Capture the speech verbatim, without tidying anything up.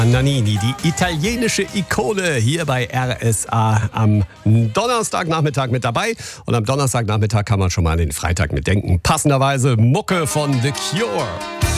Nannini, die italienische Ikone hier bei R S A am Donnerstagnachmittag mit dabei. Und am Donnerstagnachmittag kann man schon mal an den Freitag mitdenken. Passenderweise Mucke von The Cure.